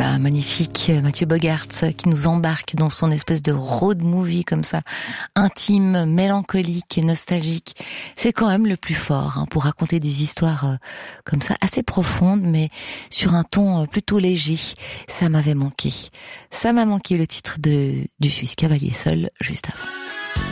Voilà, magnifique Mathieu Bogart qui nous embarque dans son espèce de road movie comme ça, intime, mélancolique et nostalgique. C'est quand même le plus fort pour raconter des histoires comme ça, assez profondes, mais sur un ton plutôt léger. Ça m'avait manqué. Ça m'a manqué le titre du Suisse Cavalier Seul, juste avant.